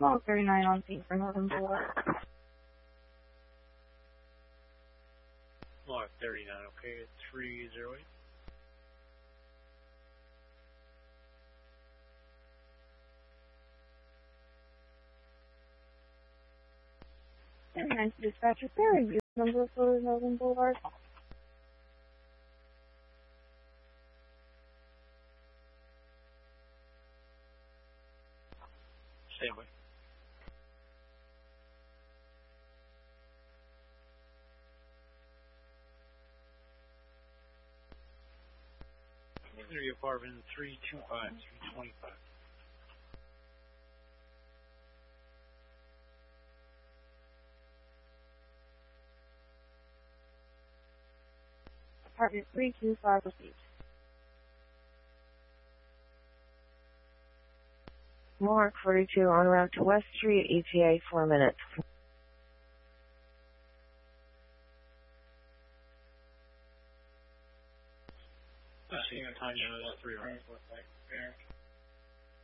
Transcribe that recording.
Small 39 on scene for Northern Boulevard. Block 39, okay, 308. Very nice dispatcher. Very good number for Northern Boulevard. Stay away. Area apartment 325, 325. Apartment 325 received. Mark 42 en route to West Street, ETA 4 minutes. Same time, 3 hours.